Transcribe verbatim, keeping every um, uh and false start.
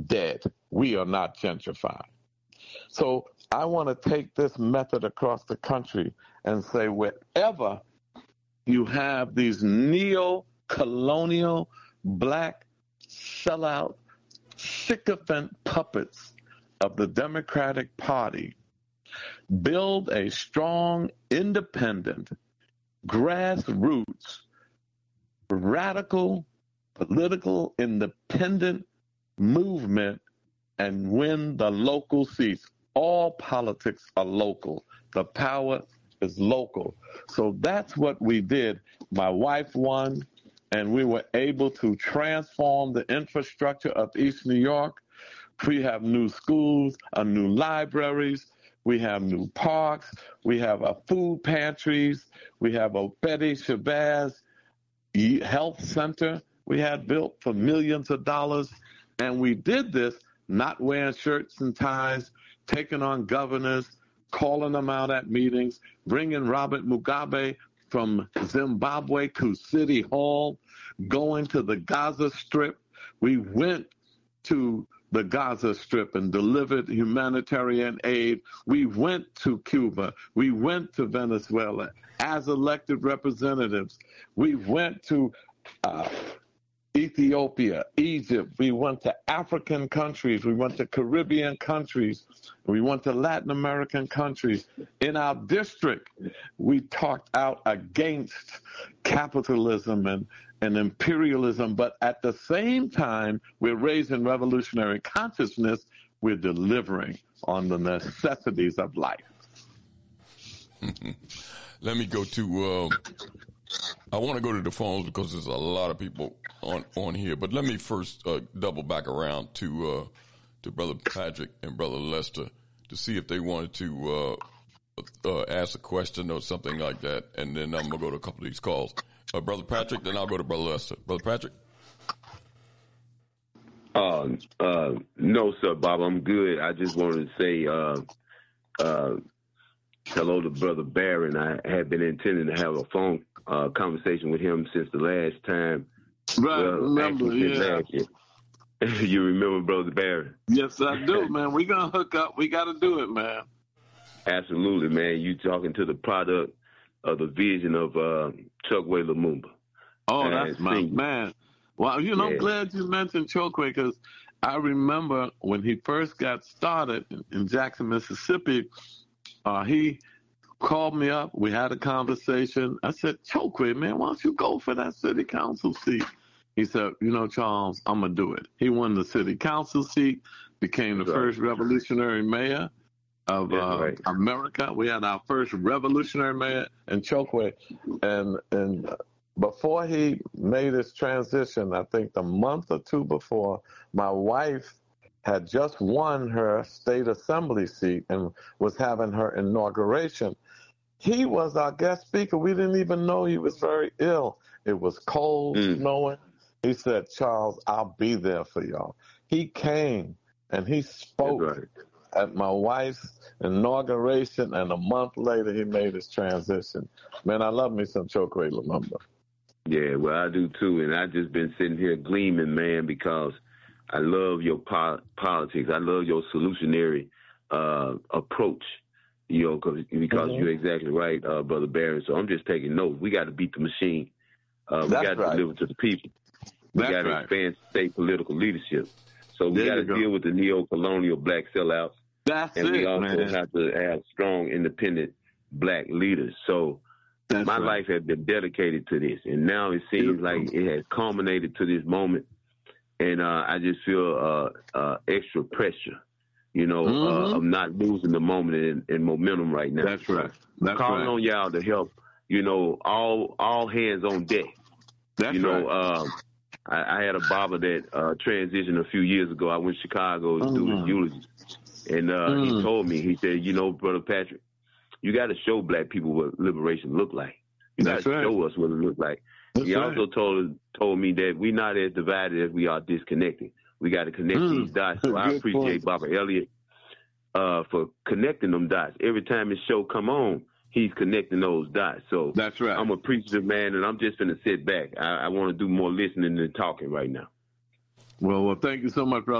dead. We are not gentrified. So I want to take this method across the country and say wherever you have these neo-colonial, black, sellout, sycophant puppets of the Democratic Party, build a strong, independent, grassroots, radical, political, independent movement and win the local seats. All politics are local. The power is local. So that's what we did. My wife won, and we were able to transform the infrastructure of East New York. We have new schools, uh, new libraries. We have new parks. We have uh, food pantries. We have a Betty Shabazz health center we had built for millions of dollars. And we did this not wearing shirts and ties, taking on governors, calling them out at meetings, bringing Robert Mugabe from Zimbabwe to City Hall, going to the Gaza Strip. We went to the Gaza Strip and delivered humanitarian aid. We went to Cuba. We went to Venezuela as elected representatives. We went to uh, Ethiopia, Egypt. We went to African countries. We went to Caribbean countries. We went to Latin American countries. In our district, we talked out against capitalism and, and imperialism, but at the same time, we're raising revolutionary consciousness. We're delivering on the necessities of life. Let me go to, uh, I want to go to the phones because there's a lot of people on, on here, but let me first uh, double back around to uh, to Brother Patrick and Brother Lester to see if they wanted to uh, uh, ask a question or something like that, and then I'm going to go to a couple of these calls. Uh, Brother Patrick, then I'll go to Brother Lester. Brother Patrick? Uh, uh, no, sir, Bob, I'm good. I just wanted to say uh, uh, hello to Brother Barron. I had been intending to have a phone uh, conversation with him since the last time. Right, well, remember, yeah. You remember Brother Barron? Yes, I do, man. We're going to hook up. We got to do it, man. Absolutely, man. You talking to the product of the vision of uh, Chokwe Lumumba. Oh, and that's my senior. Man. Well, you know, yeah. I'm glad you mentioned Chokwe because I remember when he first got started in, in Jackson, Mississippi, uh, he called me up. We had a conversation. I said, Chokwe, man, why don't you go for that city council seat? He said, you know, Charles, I'm going to do it. He won the city council seat, became the That's first right. revolutionary mayor of uh, right. America. We had our first revolutionary mayor in Chokwe. And, and before he made his transition, I think the month or two before, my wife had just won her state assembly seat and was having her inauguration. He was our guest speaker. We didn't even know he was very ill. It was cold, mm. snowing. He said, Charles, I'll be there for y'all. He came and he spoke right. at my wife's inauguration, and a month later he made his transition. Man, I love me some Chokwe Lumumba. Yeah, well, I do too, and I've just been sitting here gleaming, man, because I love your po- politics. I love your solutionary uh, approach, you know, cause, because mm-hmm. you're exactly right, uh, Brother Barron. So I'm just taking notes. We got to beat the machine. Uh, we got to right. deliver to the people. We got to right. expand state political leadership. So we got to deal with the neo-colonial black sellouts. That's and it, we also man. have to have strong, independent black leaders. So That's my right. life has been dedicated to this. And now it seems like it has culminated to this moment. And uh, I just feel uh, uh, extra pressure, you know, mm-hmm. uh, of not losing the moment and, and momentum right now. That's right. That's calling right. on y'all to help, you know, all all hands on deck. That's you know, right. um, I, I had a barber that uh, transitioned a few years ago. I went to Chicago to mm. do his eulogy. And uh, mm. he told me, he said, you know, Brother Patrick, you got to show black people what liberation look like. You got to right. show us what it look like. That's he right. also told told me that we're not as divided as we are disconnected. We got to connect mm. these dots. So I appreciate Baba Elliott uh, for connecting them dots. Every time his show come on, he's connecting those dots. So that's right. I'm a appreciative man, and I'm just going to sit back. I, I want to do more listening than talking right now. Well, well, thank you so much, brother.